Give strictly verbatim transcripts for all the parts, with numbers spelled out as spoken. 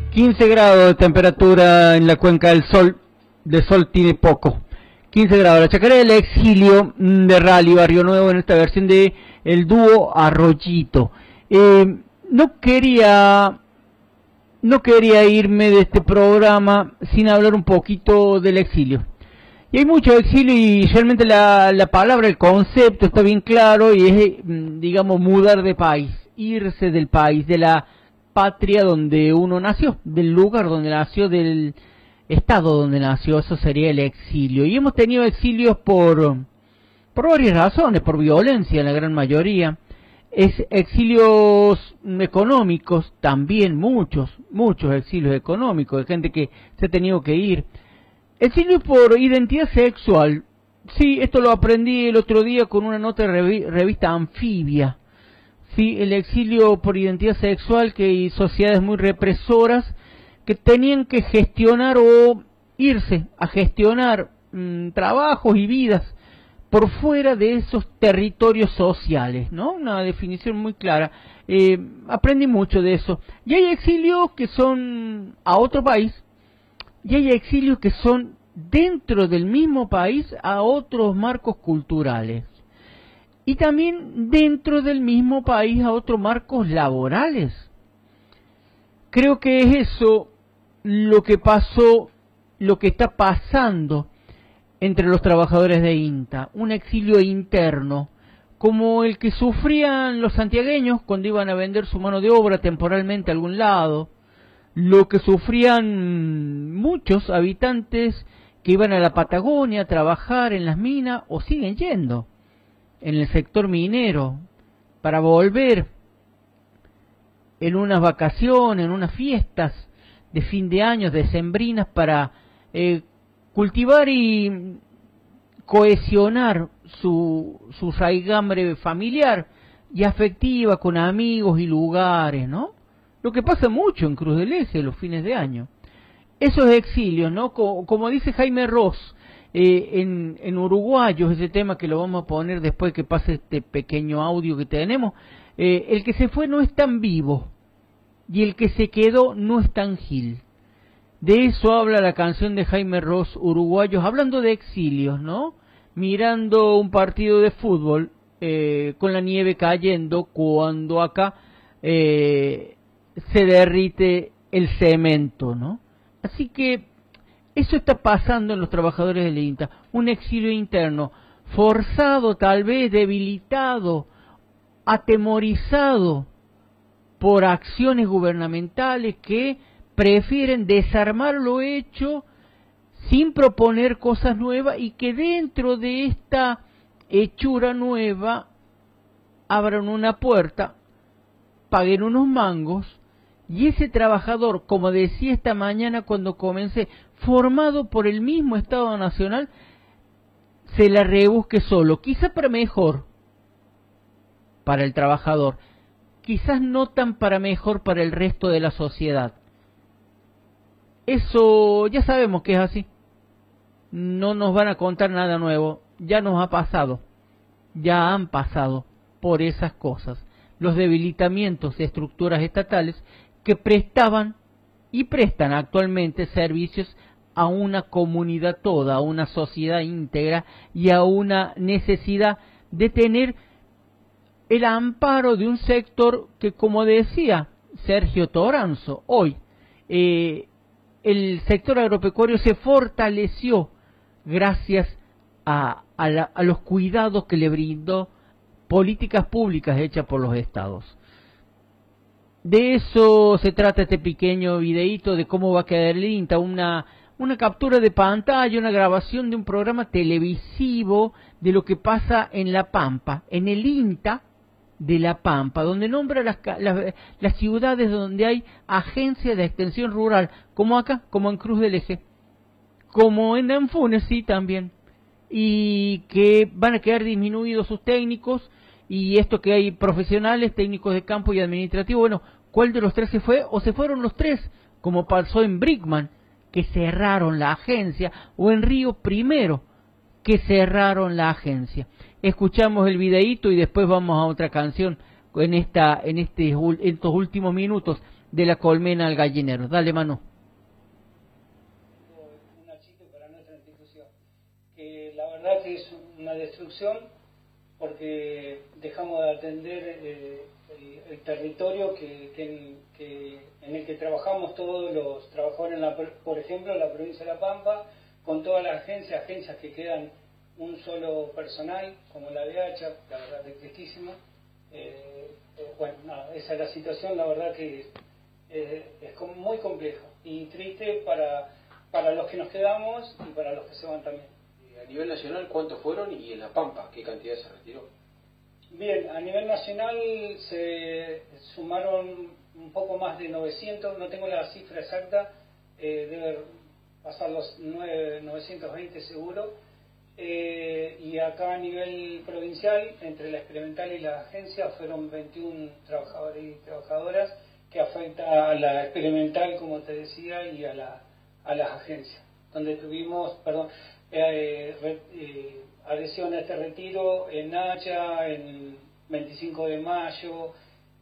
quince grados de temperatura en la Cuenca del Sol. De sol tiene poco. quince grados. La chacarera del exilio de Rally Barrio Nuevo en esta versión de el dúo Arroyito. Eh, no quería no quería irme de este programa sin hablar un poquito del exilio. Y hay mucho exilio y realmente la, la palabra, el concepto está bien claro y es, digamos, mudar de país, irse del país, de la patria donde uno nació, del lugar donde nació, del estado donde nació. Eso sería el exilio. Y hemos tenido exilios por, por varias razones, por violencia en la gran mayoría. Es exilios económicos, también muchos, muchos exilios económicos, de gente que se ha tenido que ir. Exilio por identidad sexual. Sí, esto lo aprendí el otro día con una nota de revi revista Anfibia. Sí, el exilio por identidad sexual, que hay sociedades muy represoras que tenían que gestionar o irse a gestionar mmm, trabajos y vidas por fuera de esos territorios sociales, ¿no? Una definición muy clara. Eh, aprendí mucho de eso. Y hay exilios que son a otro país, y hay exilios que son dentro del mismo país a otros marcos culturales. Y también dentro del mismo país a otros marcos laborales. Creo que es eso lo que pasó, lo que está pasando entre los trabajadores de INTA. Un exilio interno, como el que sufrían los santiagueños cuando iban a vender su mano de obra temporalmente a algún lado. Lo que sufrían muchos habitantes que iban a la Patagonia a trabajar en las minas o siguen yendo en el sector minero para volver en unas vacaciones, en unas fiestas de fin de año, decembrinas, para eh, cultivar y cohesionar su, su raigambre familiar y afectiva con amigos y lugares, ¿no? Lo que pasa mucho en Cruz del Eje los fines de año. Esos exilios, ¿no? Como, como dice Jaime Ross, eh, en, en Uruguayos, ese tema que lo vamos a poner después que pase este pequeño audio que tenemos, eh, el que se fue no es tan vivo y el que se quedó no es tan gil. De eso habla la canción de Jaime Ross, Uruguayos, hablando de exilios, ¿no? Mirando un partido de fútbol eh, con la nieve cayendo cuando acá eh, se derrite el cemento, ¿no? Así que eso está pasando en los trabajadores del INTA, un exilio interno, forzado tal vez, debilitado, atemorizado por acciones gubernamentales que prefieren desarmar lo hecho sin proponer cosas nuevas y que dentro de esta hechura nueva abran una puerta, paguen unos mangos y ese trabajador, como decía esta mañana cuando comencé, formado por el mismo Estado Nacional, se la rebusque solo, quizá para mejor para el trabajador, quizás no tan para mejor para el resto de la sociedad. Eso ya sabemos que es así. No nos van a contar nada nuevo. Ya nos ha pasado. Ya han pasado por esas cosas. Los debilitamientos de estructuras estatales que prestaban y prestan actualmente servicios a una comunidad toda, a una sociedad íntegra y a una necesidad de tener el amparo de un sector que, como decía Sergio Toranzo, hoy eh, el sector agropecuario se fortaleció gracias a, a, la, a los cuidados que le brindó políticas públicas hechas por los estados. De eso se trata este pequeño videíto de cómo va a quedar el INTA, una, una captura de pantalla, una grabación de un programa televisivo de lo que pasa en La Pampa, en el INTA de La Pampa, donde nombra las, las, las ciudades donde hay agencias de extensión rural, como acá, como en Cruz del Eje, como en Anfunes, sí, también, y que van a quedar disminuidos sus técnicos, y esto que hay profesionales, técnicos de campo y administrativo. Bueno, ¿cuál de los tres se fue? ¿O se fueron los tres? Como pasó en Brickman, que cerraron la agencia, o en Río Primero, que cerraron la agencia. Escuchamos el videíto y después vamos a otra canción en esta en este en estos últimos minutos de la colmena al gallinero. Dale, Manu. Un achito para nuestra institución, que la verdad que es una destrucción porque dejamos de atender eh, el, el territorio que, que, que en el que trabajamos todos los trabajadores, en la, por ejemplo, en la provincia de La Pampa, con todas las agencias, agencias que quedan un solo personal, como la de Hacha, la verdad que tristísimo. Eh, eh, bueno, nada, esa es la situación, la verdad que eh, es como muy compleja y triste para, para los que nos quedamos y para los que se van también. A nivel nacional, ¿cuántos fueron? Y en La Pampa, ¿qué cantidad se retiró? Bien, a nivel nacional se sumaron un poco más de novecientos, no tengo la cifra exacta, eh, debe pasar los novecientos veinte seguro, eh, y acá a nivel provincial, entre la experimental y la agencia, fueron veintiún trabajadores y trabajadoras, que afecta a la experimental, como te decía, y a, la, a las agencias, donde tuvimos, perdón, eh, re, eh, adhesión a este retiro en Hacha, en veinticinco de mayo,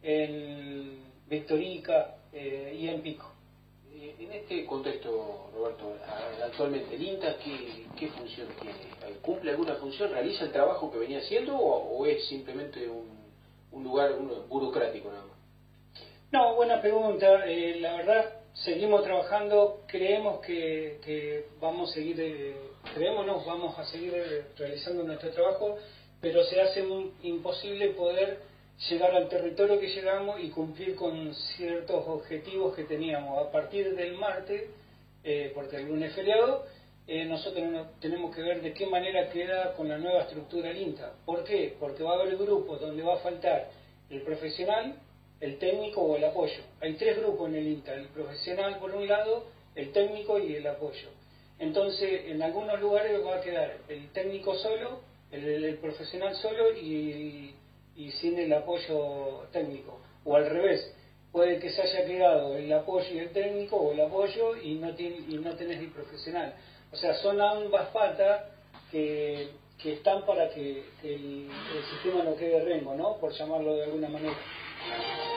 en Victorica eh, y en Pico. En este contexto, Roberto, actualmente el INTA, ¿qué, qué función tiene? ¿Cumple alguna función? ¿Realiza el trabajo que venía haciendo o, o es simplemente un, un lugar un, burocrático nada más? No, buena pregunta. Eh, la verdad, seguimos trabajando, creemos que, que vamos a seguir, eh, creemos no, vamos a seguir eh, realizando nuestro trabajo, pero se hace un, imposible poder llegar al territorio que llegamos y cumplir con ciertos objetivos que teníamos. A partir del martes, eh, porque el lunes es feriado, eh, nosotros tenemos que ver de qué manera queda con la nueva estructura del INTA. ¿Por qué? Porque va a haber grupos donde va a faltar el profesional, el técnico o el apoyo. Hay tres grupos en el INTA, el profesional por un lado, el técnico y el apoyo. Entonces, en algunos lugares va a quedar el técnico solo, el, el profesional solo y, y sin el apoyo técnico. O al revés, puede que se haya quedado el apoyo y el técnico o el apoyo y no, tiene, y no tenés el profesional. O sea, son ambas patas que, que están para que, que el, el sistema no quede rengo, ¿no? Por llamarlo de alguna manera.